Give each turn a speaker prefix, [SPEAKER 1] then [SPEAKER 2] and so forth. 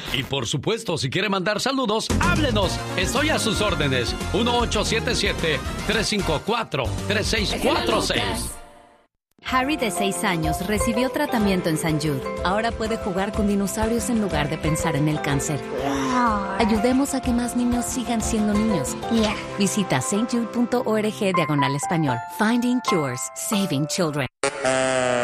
[SPEAKER 1] Y por supuesto, si quiere mandar saludos, háblenos. Estoy a sus órdenes. 1877-354-3646.
[SPEAKER 2] Harry, de 6 años, recibió tratamiento en St. Jude. Ahora puede jugar con dinosaurios en lugar de pensar en el cáncer. Ayudemos a que más niños sigan siendo niños. Visita stjude.org/español. Finding Cures, Saving Children.